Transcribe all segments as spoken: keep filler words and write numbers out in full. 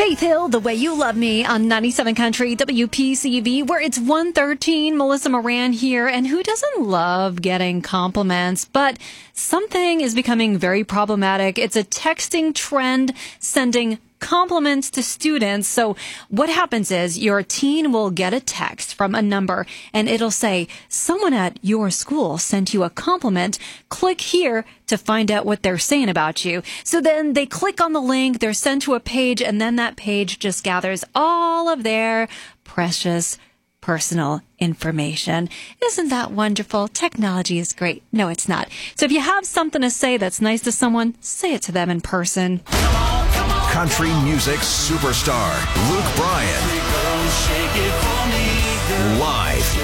Faith Hill, The Way You Love Me on ninety-seven Country W P C V, where it's one thirteen. Melissa Moran here, and who doesn't love getting compliments? But something is becoming very problematic. It's a texting trend sending compliments to students. So what happens is your teen will get a text from a number and it'll say, someone at your school sent you a compliment. Click here to find out what they're saying about you. So then they click on the link, they're sent to a page, and then that page just gathers all of their precious personal information. Isn't that wonderful? Technology is great. No, it's not. So if you have something to say that's nice to someone, say it to them in person. Country music superstar Luke Bryan. Live.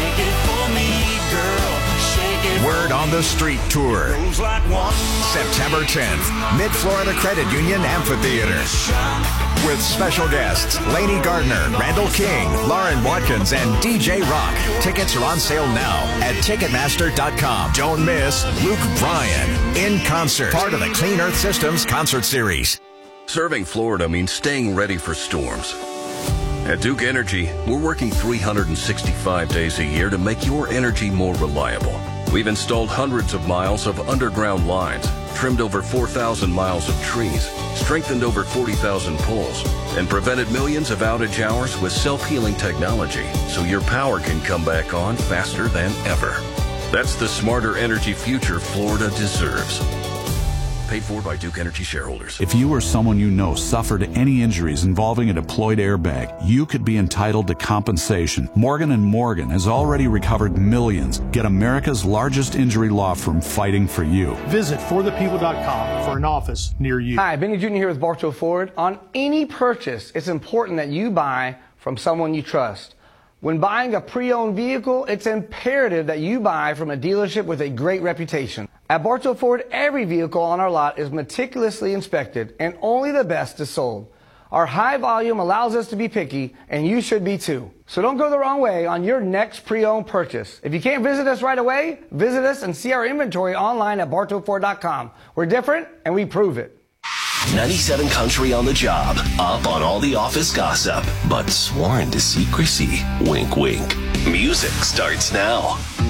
Word on the Street Tour. September tenth, Mid-Florida Credit Union Amphitheater. With special guests Lainey Gardner, Randall King, Lauren Watkins, and D J Rock. Tickets are on sale now at Ticketmaster dot com. Don't miss Luke Bryan in concert. Part of the Clean Earth Systems concert series. Serving Florida means staying ready for storms. At Duke Energy, we're working three hundred sixty-five days a year to make your energy more reliable. We've installed hundreds of miles of underground lines, trimmed over four thousand miles of trees, strengthened over forty thousand poles, and prevented millions of outage hours with self-healing technology so your power can come back on faster than ever. That's the smarter energy future Florida deserves. Paid for by Duke Energy shareholders. If you or someone you know suffered any injuries involving a deployed airbag, you could be entitled to compensation. Morgan and Morgan has already recovered millions. Get America's largest injury law firm fighting for you. Visit for the people dot com for an office near you. Hi, Benny Junior here with Bartow Ford. On any purchase, it's important that you buy from someone you trust. When buying a pre-owned vehicle, it's imperative that you buy from a dealership with a great reputation. At Bartow Ford, every vehicle on our lot is meticulously inspected, and only the best is sold. Our high volume allows us to be picky, and you should be too. So don't go the wrong way on your next pre-owned purchase. If you can't visit us right away, visit us and see our inventory online at Bartow Ford dot com. We're different, and we prove it. ninety-seven Country on the job, up on all the office gossip, but sworn to secrecy. Wink, wink. Music starts now.